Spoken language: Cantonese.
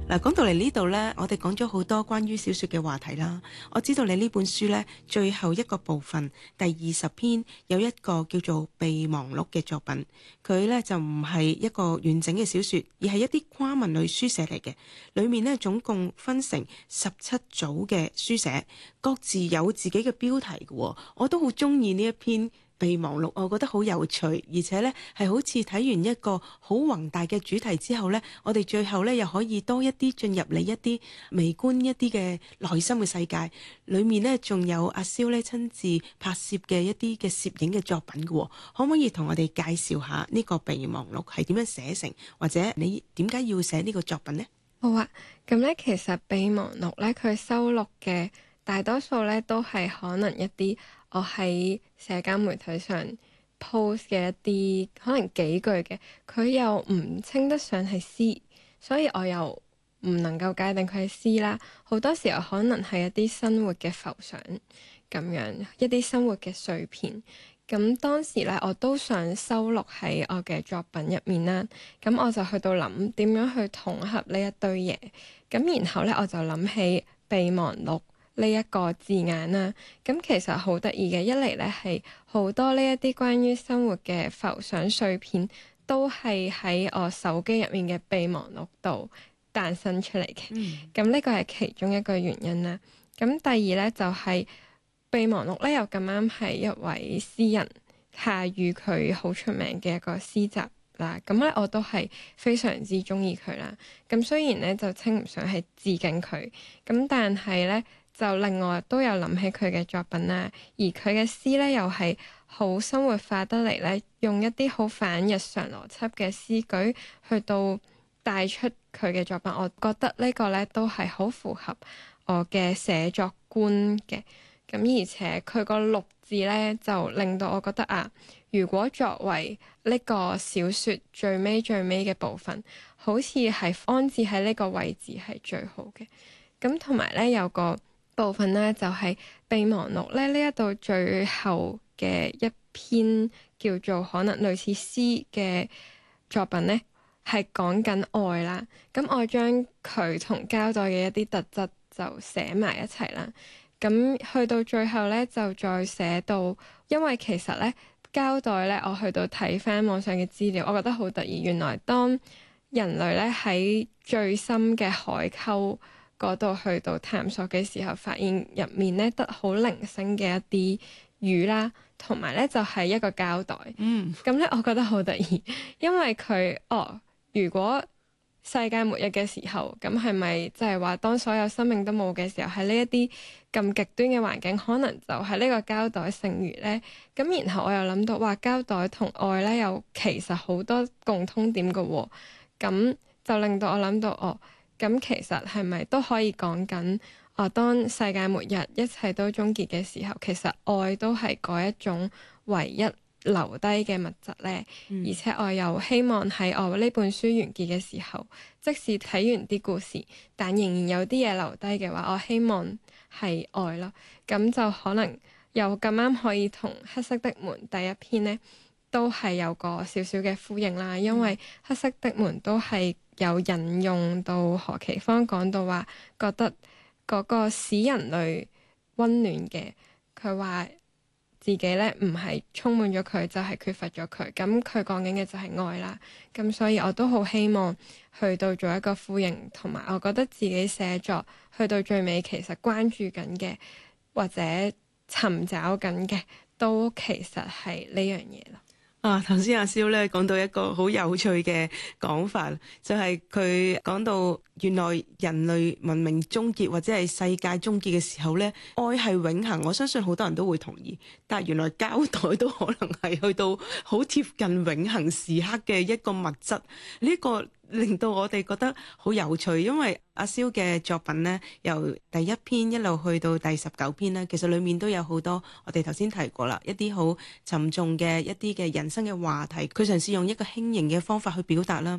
嗱，講到嚟呢度呢，我哋講咗好多關於小說嘅話題啦。我知道你呢本書呢，最後一個部分第20篇有一個叫做備忘錄嘅作品，佢呢就唔係一個完整嘅小說，而係一啲跨文類書寫嚟嘅。裏面呢，總共分成17組嘅書寫，各自有自己嘅標題嘅。我都好中意呢一篇備忘錄，我覺得好有趣，而且呢係好似睇完一個好宏大嘅主題之後呢，我哋最後呢又可以多一啲進入嚟一啲微觀一啲嘅內心嘅世界。裏面呢仲有阿蕭呢親自拍攝嘅一啲嘅攝影嘅作品嘅，可唔可以同我哋介紹下呢個備忘錄係點樣寫成，或者你點解要寫呢個作品呢？ 好啊，咁咧其實備忘錄咧，佢收錄嘅大多數咧都係可能一啲我喺社交媒體上 post 嘅一啲可能幾句嘅，佢又唔稱得上係詩，所以我又唔能夠界定佢係詩啦。好多時候可能係一啲生活嘅浮想咁樣，一啲生活嘅碎片。咁當時咧，我都想收錄喺我嘅作品入面啦。咁我就去到諗點樣去統合呢一堆嘢。咁然後咧，我就諗起備忘錄呢一個字眼啦。咁其實好得意嘅，一嚟咧係好多呢一啲關於生活嘅浮想碎片，都係喺我手機入面嘅備忘錄度誕生出嚟嘅。咁呢個係其中一個原因啦。咁第二咧就係備忘錄咧又咁啱係一位詩人夏宇佢好出名嘅一個詩集啦，咁咧我都係非常之中意佢啦。咁雖然咧就稱唔上係致敬佢，咁但係咧就另外都有諗起佢嘅作品啦。而佢嘅詩咧又係好生活化得嚟咧，用一啲好反日常邏輯嘅詩句去到帶出佢嘅作品。我覺得呢個咧都係好符合我嘅寫作觀嘅。咁而且佢個六字咧，就令到我覺得啊，如果作為呢個小説最尾嘅部分，好似係安置喺呢個位置係最好嘅。咁同埋咧有個部分咧，就係備忘錄咧呢一度最後嘅一篇叫做可能類似詩嘅作品咧，係講緊愛啦。咁我將佢同膠袋嘅一啲特質就寫埋一齊啦。咁去到最後咧，就再寫到，因為其實咧膠袋咧，我去到睇翻網上嘅資料，我覺得好得意。原來當人類咧喺最深嘅海溝嗰度去到探索嘅時候，發現入面咧得好零星嘅一啲魚啦，同埋咧就係一個膠袋。咁咧我覺得好得意，因為佢如果世界末日嘅時候，咁係咪即係話當所有生命都冇嘅時候，喺呢一啲咁極端嘅環境，可能就係呢個膠袋剩餘呢？咁然後我又諗到，哇，膠袋同愛呢，又其實好多共通點嘅喎。咁就令到我諗到，咁其實係咪都可以講緊，當世界末日一切都終結嘅時候，其實愛都係嗰一種唯一留低嘅物質呢。而且我又希望喺我呢本書完結嘅時候，即使睇完啲故事，但仍然有啲嘢留低嘅話，我希望係愛咯。咁就可能又咁啱可以同黑色的門第一篇呢，都係有個少少嘅呼應啦。因為黑色的門都係有引用到何其芳講到話，覺得嗰個使人類溫暖嘅，佢話自己咧唔係充滿咗佢，就係缺乏咗佢。咁佢講緊嘅就係愛啦。咁所以我都好希望去到做一個呼應，同埋我覺得自己寫作去到最尾，其實關注緊嘅或者尋找緊嘅，都其實係呢樣嘢咯。 頭先阿蕭咧講到一個好有趣嘅講法，就係佢講到原來人類文明終結或者係世界終結嘅時候咧，愛係永恆。我相信好多人都會同意，但係原來膠袋都可能係去到好貼近永恆時刻嘅一個物質。呢個令到我哋覺得好有趣，因為阿蕭嘅作品呢，由第一篇一路去到第19篇呢，其實裡面都有好多我哋頭先提過啦，一啲好沉重嘅一啲嘅人生嘅話題，佢嘗試用一個輕盈嘅方法去表達啦。